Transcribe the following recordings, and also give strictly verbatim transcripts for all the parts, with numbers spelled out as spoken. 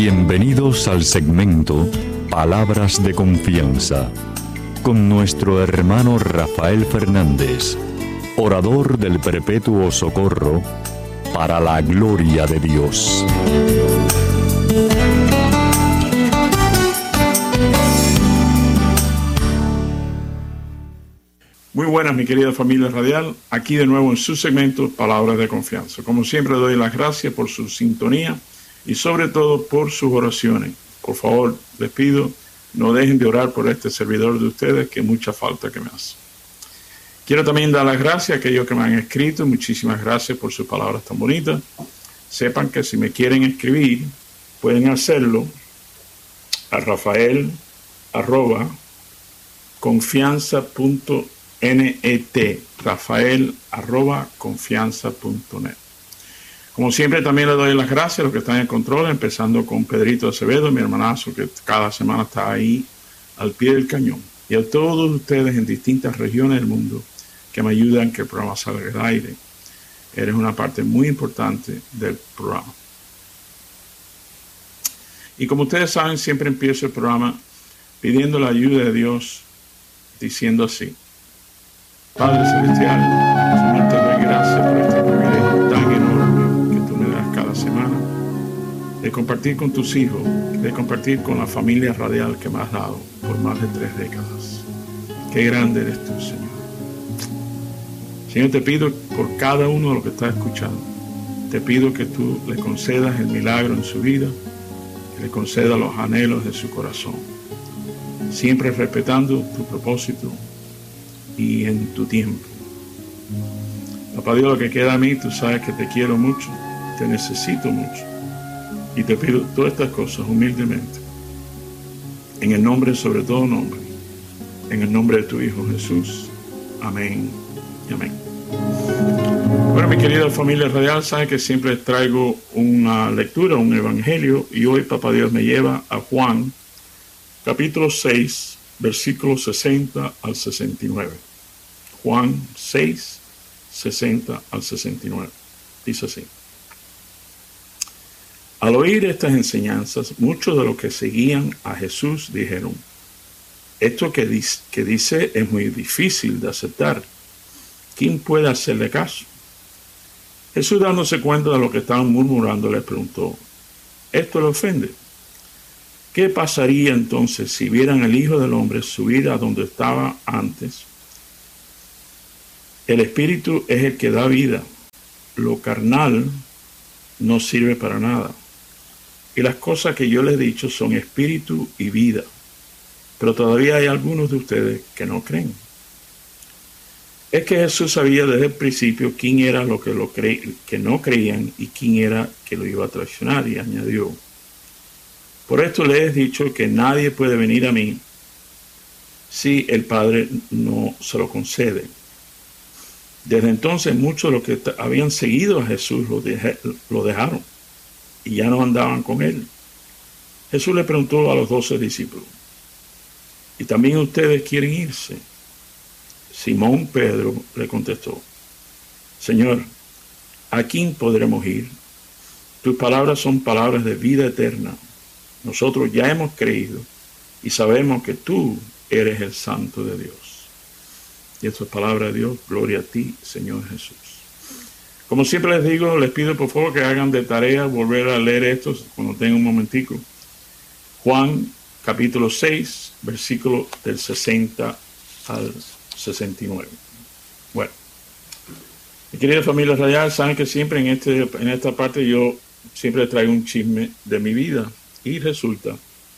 Bienvenidos al segmento Palabras de Confianza con nuestro hermano Rafael Fernández, orador del Perpetuo Socorro, para la gloria de Dios. Muy buenas, mi querida familia radial, aquí de nuevo en su segmento Palabras de Confianza. Como siempre, doy las gracias por su sintonía y sobre todo por sus oraciones. Por favor, les pido, no dejen de orar por este servidor de ustedes, que mucha falta que me hace. Quiero también dar las gracias a aquellos que me han escrito. Muchísimas gracias por sus palabras tan bonitas. Sepan que si me quieren escribir, pueden hacerlo a Rafael arroba confianza punto net, Rafael arroba confianza punto net. Como siempre, también le doy las gracias a los que están en control, empezando con Pedrito Acevedo, mi hermanazo, que cada semana está ahí al pie del cañón. Y a todos ustedes en distintas regiones del mundo que me ayudan a que el programa salga al aire. Eres una parte muy importante del programa. Y como ustedes saben, siempre empiezo el programa pidiendo la ayuda de Dios, diciendo así: Padre Celestial, Señor, te doy gracias por este privilegio tan enorme que tú me das cada semana de compartir con tus hijos, de compartir con la familia radial que me has dado por más de tres décadas. Qué grande eres tú, Señor. Señor, te pido por cada uno de los que está escuchando, te pido que tú le concedas el milagro en su vida, que le concedas los anhelos de su corazón, siempre respetando tu propósito y en tu tiempo. Papá Dios, lo que queda a mí, tú sabes que te quiero mucho, te necesito mucho, y te pido todas estas cosas humildemente, en el nombre, sobre todo nombre, en el nombre de tu Hijo Jesús. Amén y amén. Bueno, mi querida familia radial, saben que siempre les traigo una lectura, un evangelio, y hoy Papá Dios me lleva a Juan, capítulo seis, versículos sesenta al sesenta y nueve. Juan seis, sesenta al sesenta y nueve. Dice así: Al oír estas enseñanzas, muchos de los que seguían a Jesús dijeron: Esto que dice, que dice es muy difícil de aceptar. ¿Quién puede hacerle caso? Jesús, dándose cuenta de lo que estaban murmurando, les preguntó: ¿Esto le ofende? ¿Qué pasaría entonces si vieran al Hijo del Hombre subir a donde estaba antes? El Espíritu es el que da vida. Lo carnal no sirve para nada. Y las cosas que yo les he dicho son espíritu y vida. Pero todavía hay algunos de ustedes que no creen. Es que Jesús sabía desde el principio quién era lo que, lo cre- que no creían y quién era que lo iba a traicionar, y añadió: Por esto les he dicho que nadie puede venir a mí si el Padre no se lo concede. Desde entonces muchos de los que habían seguido a Jesús lo, deje, lo dejaron y ya no andaban con él. Jesús le preguntó a los doce discípulos: ¿Y también ustedes quieren irse? Simón Pedro le contestó: Señor, ¿a quién podremos ir? Tus palabras son palabras de vida eterna. Nosotros ya hemos creído y sabemos que tú eres el Santo de Dios. Y esto es palabra de Dios. Gloria a ti, Señor Jesús. Como siempre les digo, les pido por favor que hagan de tarea volver a leer esto cuando tengan un momentico. Juan capítulo seis, versículo del sesenta al sesenta y nueve. Bueno, mi querida familia radial, saben que siempre en, este, en esta parte yo siempre traigo un chisme de mi vida. Y resulta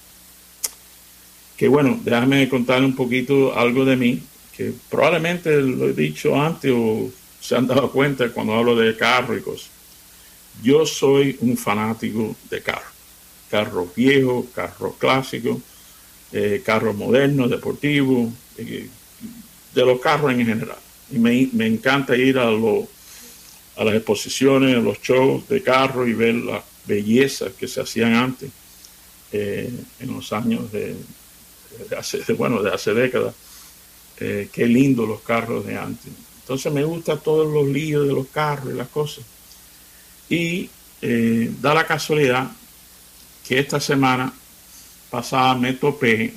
que, bueno, déjame contarle un poquito algo de mí, que probablemente lo he dicho antes o se han dado cuenta cuando hablo de carro y cosas. Yo soy un fanático de carro. Carros viejos, carros clásicos, eh, carros modernos, deportivos, eh, de los carros en general. Y me, me encanta ir a, lo, a las exposiciones, a los shows de carros y ver las bellezas que se hacían antes. Eh, en los años de, de, hace, de, bueno, de hace décadas. Eh, qué lindo los carros de antes. Entonces me gusta todos los líos de los carros y las cosas. Y eh, da la casualidad que esta semana pasada me topé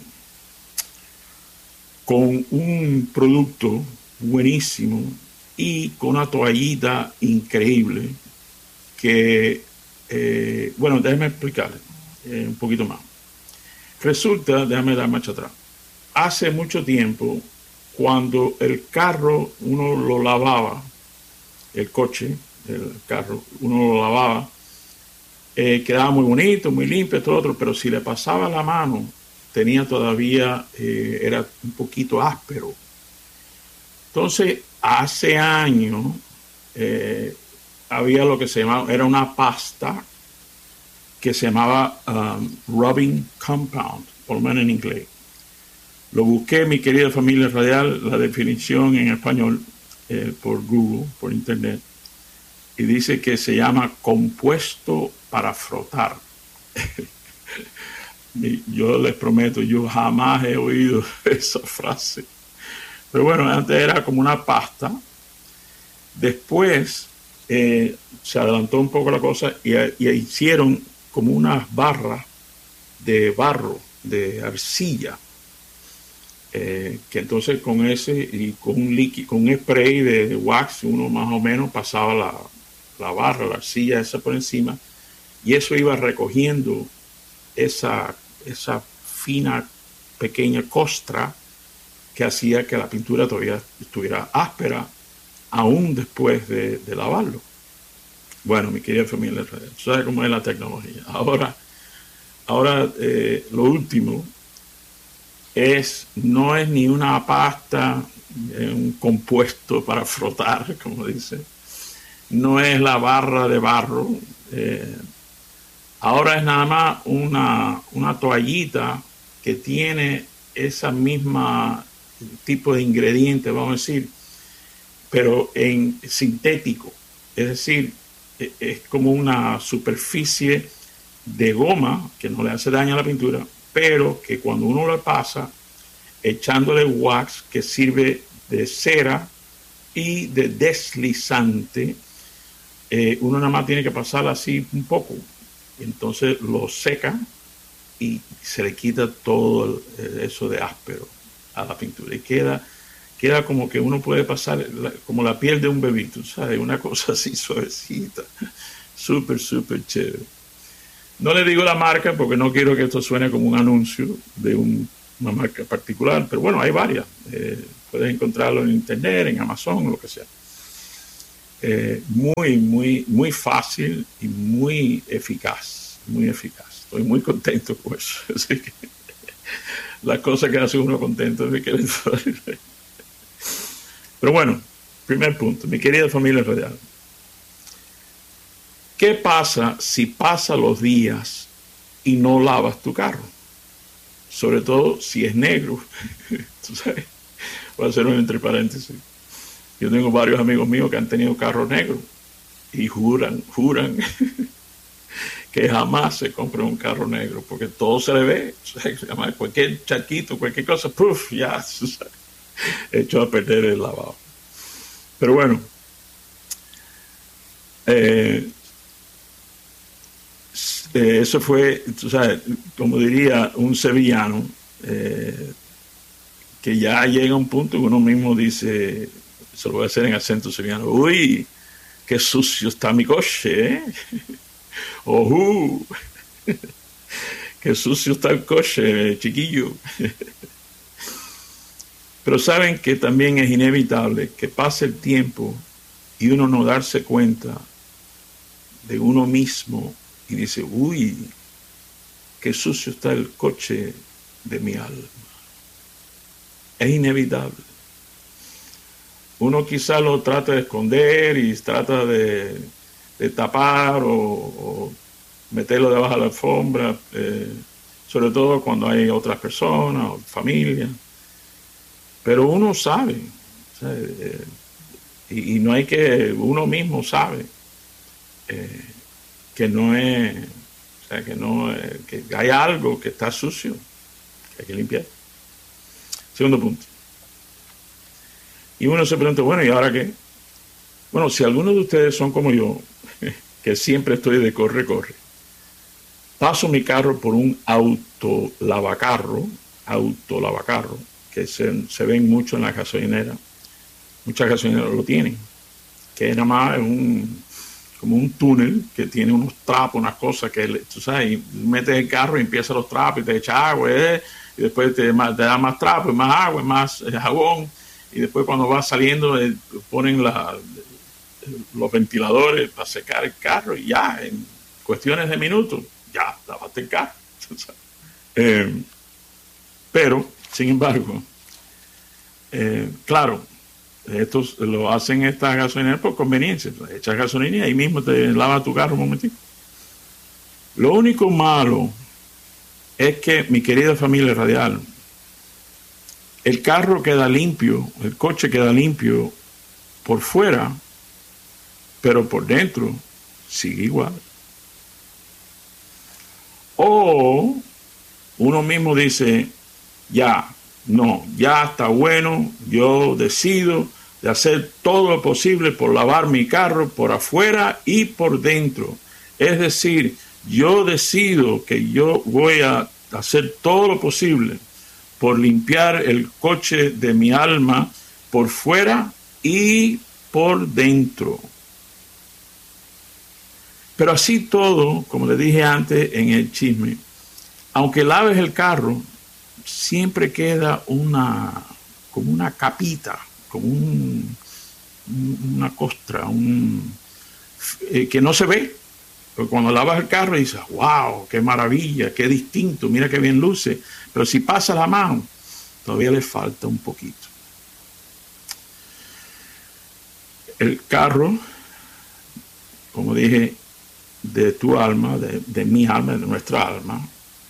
con un producto buenísimo y con una toallita increíble que, eh, bueno, déjeme explicarle eh, un poquito más. Resulta, déjame dar marcha atrás, hace mucho tiempo, cuando el carro uno lo lavaba, el coche, el carro, uno lo lavaba, eh, quedaba muy bonito, muy limpio, todo otro, pero si le pasaba la mano, tenía todavía, eh, era un poquito áspero. Entonces, hace años, eh, había lo que se llamaba, era una pasta que se llamaba um, rubbing compound, por lo menos en inglés. Lo busqué, mi querida familia radial, la definición en español eh, por Google, por internet, y dice que se llama compuesto para frotar. Yo les prometo, yo jamás he oído esa frase. Pero bueno, antes era como una pasta. Después eh, se adelantó un poco la cosa y, y hicieron como unas barras de barro, de arcilla. Eh, que entonces con ese y con un líquido, con un spray de wax, uno más o menos pasaba la, la barra, la arcilla esa por encima, y eso iba recogiendo esa, esa fina pequeña costra que hacía que la pintura todavía estuviera áspera aún después de, de lavarlo. Bueno, mi querida familia, ¿sabes cómo es la tecnología? Ahora, ahora eh, lo último es, no es ni una pasta, eh, un compuesto para frotar, como dice, no es la barra de barro, eh, ahora es nada más una, una toallita que tiene esa misma tipo de ingrediente, vamos a decir, pero en sintético, es decir, es como una superficie de goma que no le hace daño a la pintura, pero que cuando uno la pasa, echándole wax que sirve de cera y de deslizante, eh, uno nada más tiene que pasarla así un poco, entonces lo seca y se le quita todo eso de áspero a la pintura y queda, queda como que uno puede pasar la, como la piel de un bebito, ¿sabes? Una cosa así suavecita, súper, súper chévere. No le digo la marca porque no quiero que esto suene como un anuncio de un, una marca particular, pero bueno, hay varias. Eh, puedes encontrarlo en internet, en Amazon, lo que sea. Eh, muy, muy, muy fácil y muy eficaz, muy eficaz. Estoy muy contento con eso. Así que las cosas que hace uno contento de que le doy. Pero bueno, primer punto, mi querida familia radial. ¿Qué pasa si pasan los días y no lavas tu carro? Sobre todo si es negro. ¿Tú sabes? Voy a hacer un entre paréntesis. Yo tengo varios amigos míos que han tenido carros negros y juran, juran que jamás se compra un carro negro porque todo se le ve. ¿Sabes? Cualquier charquito, cualquier cosa, ¡puf! Ya, ¿sabes? Hecho a perder el lavado. Pero bueno, eh, Eh, eso fue, tú sabes, como diría un sevillano, eh, que ya llega a un punto que uno mismo dice, se lo voy a hacer en acento sevillano, uy, qué sucio está mi coche, ¿eh? Ojú, qué sucio está el coche, chiquillo. Pero saben que también es inevitable que pase el tiempo y uno no darse cuenta de uno mismo y dice, uy, qué sucio está el coche de mi alma. Es inevitable. Uno quizá lo trata de esconder y trata de, de tapar o, o meterlo debajo de la alfombra, eh, sobre todo cuando hay otras personas o familia. Pero uno sabe, ¿sabe? Eh, y, y no hay que, uno mismo sabe. Eh, que no es, o sea, que no es, que hay algo que está sucio, que hay que limpiar. Segundo punto. Y uno se pregunta, bueno, ¿y ahora qué? Bueno, si algunos de ustedes son como yo, que siempre estoy de corre, corre, paso mi carro por un autolavacarro, autolavacarro, que se, se ven mucho en la gasolinera. Muchas gasolineras lo tienen, que es nada más un, como un túnel que tiene unos trapos, unas cosas que tú sabes, y metes el carro y empieza los trapos y te echa agua, ¿eh? Y después te, te da más trapos, más agua, más jabón, y después cuando va saliendo eh, ponen la, los ventiladores para secar el carro y ya, en cuestiones de minutos, ya lavaste el carro. eh, pero, sin embargo, eh, claro, estos lo hacen estas gasolineras por conveniencia. Echas gasolina y ahí mismo te lava tu carro un momentito. Lo único malo es que, mi querida familia radial, el carro queda limpio, el coche queda limpio por fuera, pero por dentro sigue igual. O uno mismo dice, ya, no, ya está bueno, yo decido de hacer todo lo posible por lavar mi carro por afuera y por dentro. Es decir, yo decido que yo voy a hacer todo lo posible por limpiar el coche de mi alma por fuera y por dentro. Pero así todo, como le dije antes en el chisme, aunque laves el carro, siempre queda una, como una capita, como un, una costra, un, eh, que no se ve. Pero cuando lavas el carro dices, wow, qué maravilla, qué distinto, mira qué bien luce. Pero si pasa la mano, todavía le falta un poquito. El carro, como dije, de tu alma, de, de mi alma, de nuestra alma,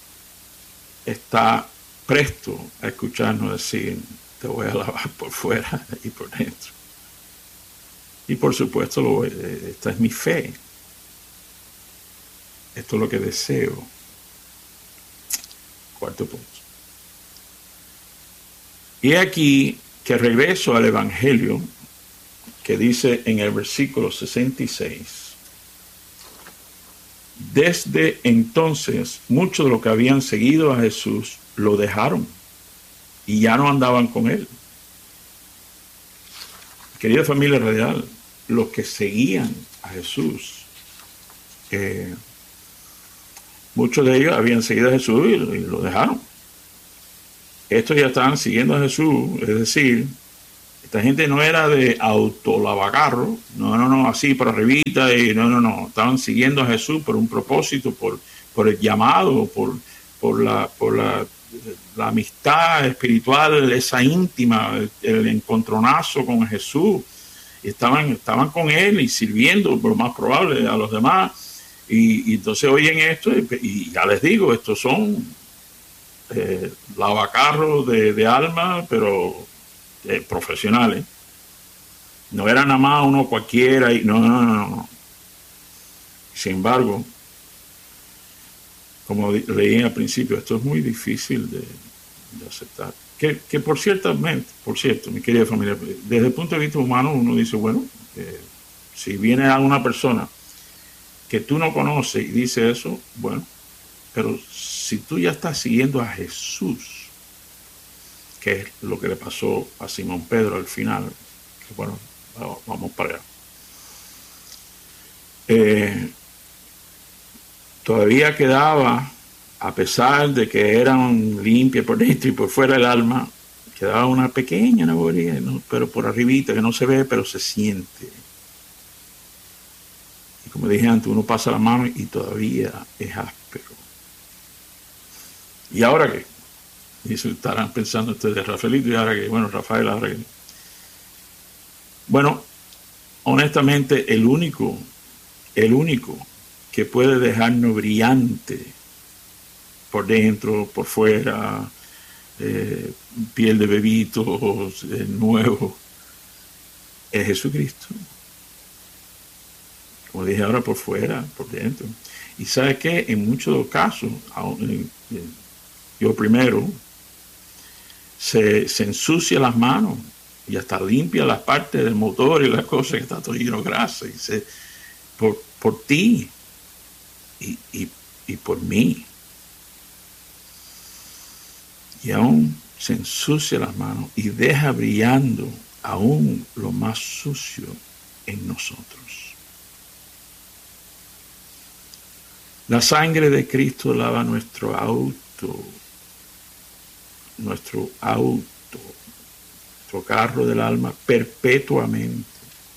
está presto a escucharnos decir, te voy a lavar por fuera y por dentro. Y por supuesto, lo, esta es mi fe. Esto es lo que deseo. Cuarto punto. Y aquí que regreso al Evangelio, que dice en el versículo sesenta y seis, desde entonces muchos de los que habían seguido a Jesús lo dejaron y ya no andaban con él. Querida familia radial, los que seguían a Jesús, eh, muchos de ellos habían seguido a Jesús y lo, y lo dejaron. Estos ya estaban siguiendo a Jesús, es decir, esta gente no era de autolavacarro, no, no, no, así por arribita, y no, no, no, estaban siguiendo a Jesús por un propósito, por, por el llamado, por, por, la, por la, la amistad espiritual, esa íntima, el, el encontronazo con Jesús. Y estaban, estaban con él y sirviendo, por lo más probable, a los demás. Y, y entonces oyen esto, y, y ya les digo, estos son eh, lavacarros de, de alma, pero eh, profesionales. No era nada más uno cualquiera, y no, no, no, no. Sin embargo, como leí al principio, esto es muy difícil de, de aceptar. Que, que por ciertamente, por cierto, mi querida familia, desde el punto de vista humano, uno dice, bueno, eh, si viene alguna persona que tú no conoces y dice eso, bueno, pero si tú ya estás siguiendo a Jesús, que es lo que le pasó a Simón Pedro al final, que bueno, vamos para allá. Eh, todavía quedaba, a pesar de que eran limpias por dentro y por fuera el alma, quedaba una pequeña nebulosidad, ¿no? Pero por arribita, que no se ve, pero se siente. Y como dije antes, uno pasa la mano y todavía es áspero. ¿Y ahora qué? Y se estarán pensando ustedes, Rafaelito, ¿y ahora qué? Bueno, Rafael, ¿ahora qué? Bueno, honestamente, el único, el único que puede dejarnos brillante por dentro, por fuera, eh, piel de bebitos, eh, nuevo, es Jesucristo. Como dije ahora, por fuera, por dentro. Y ¿sabe qué? En muchos de los casos, yo primero, se, se ensucia las manos y hasta limpia las partes del motor y las cosas que está todo lleno de grasa. Y se, por, por ti. Y, y y por mí. Y aún se ensucia las manos y deja brillando aún lo más sucio en nosotros. La sangre de Cristo lava nuestro auto, nuestro auto, nuestro carro del alma perpetuamente.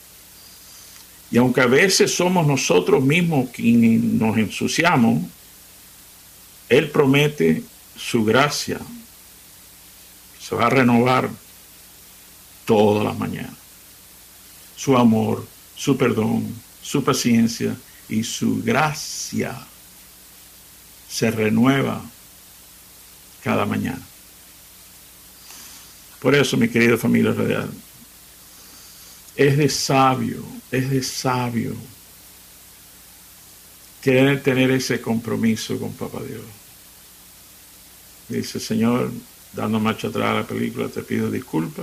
Y aunque a veces somos nosotros mismos quienes nos ensuciamos, Él promete su gracia. Se va a renovar todas las mañanas. Su amor, su perdón, su paciencia y su gracia se renueva cada mañana. Por eso, mi querida familia radial, es de sabio, es de sabio querer tener ese compromiso con Papá Dios. Dice, Señor, dando marcha atrás a la película, te pido disculpas,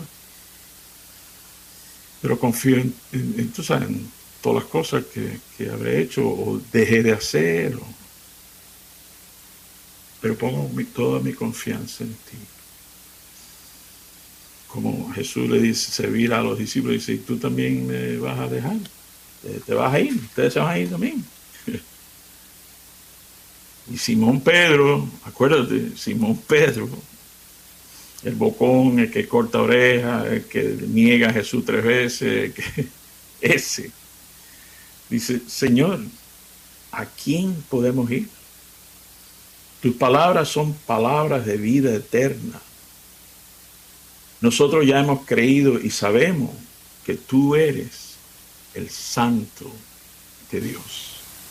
pero confío en, en, en, tú sabes, en todas las cosas que, que habré hecho o dejé de hacer, o, pero pongo mi, toda mi confianza en ti. Como Jesús le dice, se vira a los discípulos y dice, ¿y tú también me vas a dejar? ¿Te, te vas a ir? ¿Ustedes se van a ir también? Y Simón Pedro, acuérdate, Simón Pedro, el bocón, el que corta orejas, el que niega a Jesús tres veces, que, ese, dice, Señor, ¿a quién podemos ir? Tus palabras son palabras de vida eterna. Nosotros ya hemos creído y sabemos que tú eres el Santo de Dios.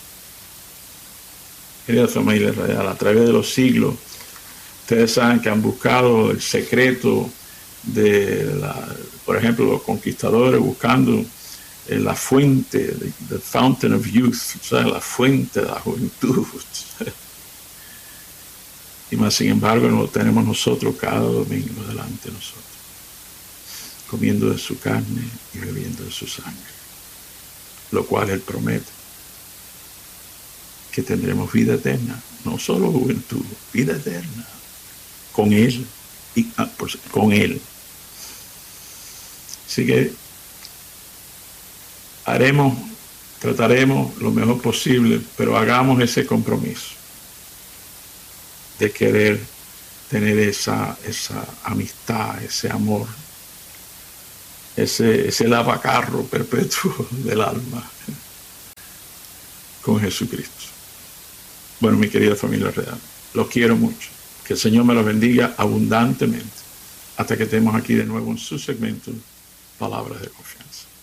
Querida familia radial, a través de los siglos, ustedes saben que han buscado el secreto de, la, por ejemplo, los conquistadores buscando eh, la fuente, the fountain of youth, o sea, la fuente de la juventud. Y más sin embargo, lo tenemos nosotros cada domingo delante de nosotros, comiendo de su carne y bebiendo de su sangre, lo cual Él promete que tendremos vida eterna, no solo juventud, vida eterna, con Él y ah, pues, con Él. Así que haremos, trataremos lo mejor posible, pero hagamos ese compromiso de querer tener esa, esa amistad, ese amor, ese, ese lavacarro perpetuo del alma con Jesucristo. Bueno, mi querida familia real, los quiero mucho. Que el Señor me los bendiga abundantemente hasta que estemos aquí de nuevo en su segmento Palabras de Confianza.